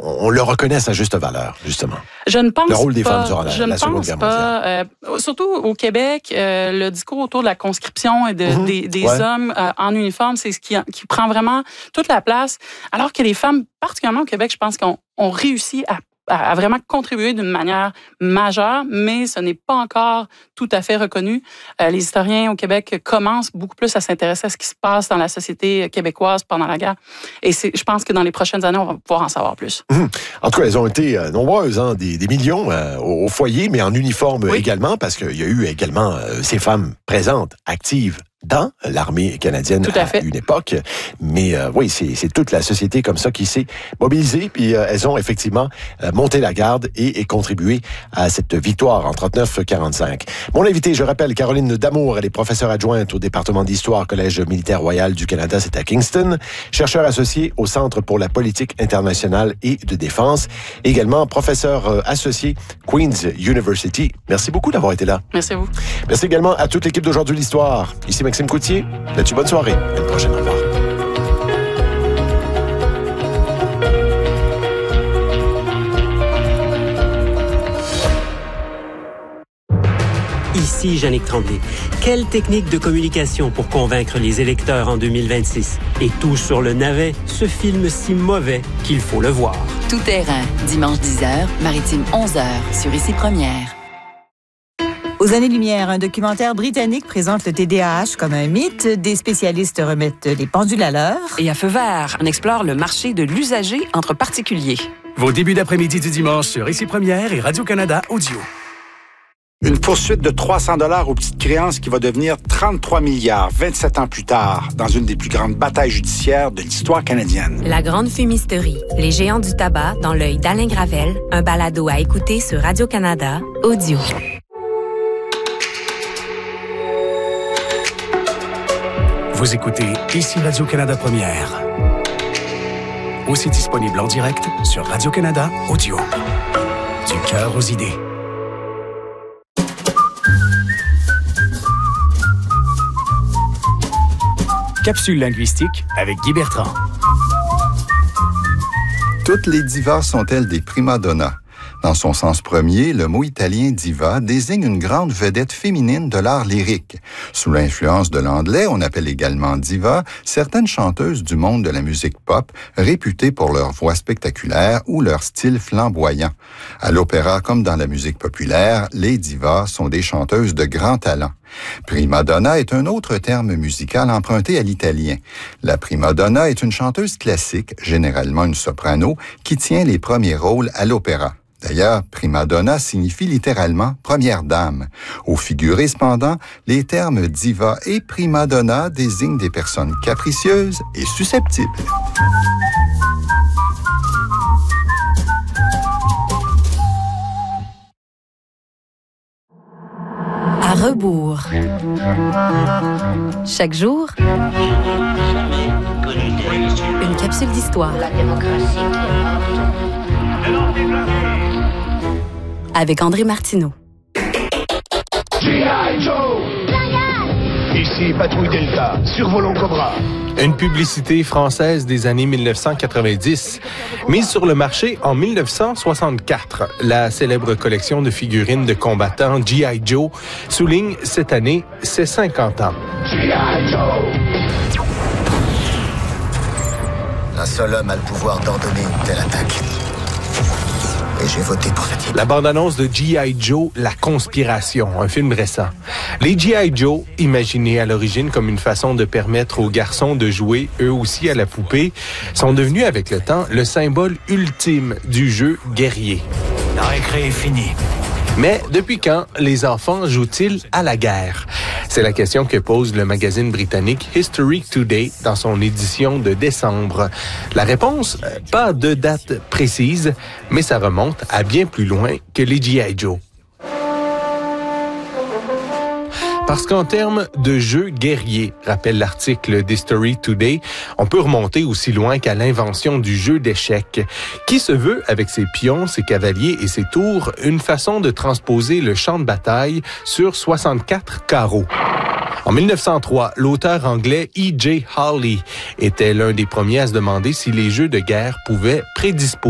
on le reconnaît à sa juste valeur, justement. Je ne pense le rôle des pas, femmes durant la Seconde Guerre mondiale. Surtout au Québec, le discours autour de la conscription et des hommes en uniforme, c'est ce qui prend vraiment toute la place. Alors que les femmes, particulièrement au Québec, je pense qu'on réussit à vraiment contribuer d'une manière majeure, mais ce n'est pas encore tout à fait reconnu. Les historiens au Québec commencent beaucoup plus à s'intéresser à ce qui se passe dans la société québécoise pendant la guerre. Et je pense que dans les prochaines années, on va pouvoir en savoir plus. En tout cas, elles ont été nombreuses, des millions au foyer, mais en uniforme également, parce qu'il y a eu également ces femmes présentes, actives, dans l'armée canadienne à une époque. Mais oui, c'est toute la société comme ça qui s'est mobilisée, puis elles ont effectivement monté la garde et contribué à cette victoire en 39-45. Mon invité, je rappelle, Caroline Damour, elle est professeure adjointe au département d'histoire Collège militaire royal du Canada, c'est à Kingston, chercheur associé au Centre pour la politique internationale et de défense, également professeur associé Queen's University. Merci beaucoup d'avoir été là. Merci à vous. Merci également à toute l'équipe d'Aujourd'hui l'Histoire. Ici Maxime Coutier. Là-dessus, bonne soirée. À une prochaine. Au revoir. Ici Jannick Tremblay. Quelle technique de communication pour convaincre les électeurs en 2026? Et tout sur le navet, ce film si mauvais qu'il faut le voir. Tout terrain, dimanche 10h, Maritime 11h, sur Ici Première. Aux années-lumière, un documentaire britannique présente le TDAH comme un mythe. Des spécialistes remettent les pendules à l'heure. Et à Feu vert, on explore le marché de l'usager entre particuliers. Vos débuts d'après-midi du dimanche sur Ici Première et Radio-Canada Audio. Une poursuite de 300 $ aux petites créances qui va devenir 33 milliards 27 ans plus tard dans une des plus grandes batailles judiciaires de l'histoire canadienne. La Grande Fumisterie, les géants du tabac dans l'œil d'Alain Gravel, un balado à écouter sur Radio-Canada Audio. Vous écoutez Ici Radio-Canada Première. Aussi disponible en direct sur Radio-Canada Audio. Du cœur aux idées. Capsule linguistique avec Guy Bertrand. Toutes les divas sont-elles des prima donnas? Dans son sens premier, le mot italien diva désigne une grande vedette féminine de l'art lyrique. Sous l'influence de l'anglais, on appelle également diva certaines chanteuses du monde de la musique pop, réputées pour leur voix spectaculaire ou leur style flamboyant. À l'opéra comme dans la musique populaire, les divas sont des chanteuses de grand talent. Prima donna est un autre terme musical emprunté à l'italien. La prima donna est une chanteuse classique, généralement une soprano, qui tient les premiers rôles à l'opéra. D'ailleurs, prima donna signifie littéralement « première dame ». Au figuré, cependant, les termes diva et prima donna désignent des personnes capricieuses et susceptibles. À rebours. Chaque jour, une capsule d'histoire. La démocratie. Avec André Martineau. G.I. Joe! Ici Patrouille Delta, survolant Cobra. Une publicité française des années 1990, mise sur le marché en 1964. La célèbre collection de figurines de combattants G.I. Joe souligne cette année ses 50 ans. G.I. Joe! Un seul homme a le pouvoir d'ordonner une telle attaque. Et j'ai voté pour ce type. La bande-annonce de G.I. Joe, La Conspiration, un film récent. Les G.I. Joe, imaginés à l'origine comme une façon de permettre aux garçons de jouer eux aussi à la poupée, sont devenus avec le temps le symbole ultime du jeu guerrier. La récré est finie. Mais depuis quand les enfants jouent-ils à la guerre? C'est la question que pose le magazine britannique History Today dans son édition de décembre. La réponse, pas de date précise, mais ça remonte à bien plus loin que les G.I. Joe. Parce qu'en termes de jeux guerriers, rappelle l'article d'History Today, on peut remonter aussi loin qu'à l'invention du jeu d'échecs, qui se veut, avec ses pions, ses cavaliers et ses tours, une façon de transposer le champ de bataille sur 64 carreaux. En 1903, l'auteur anglais E.J. Hawley était l'un des premiers à se demander si les jeux de guerre pouvaient prédisposer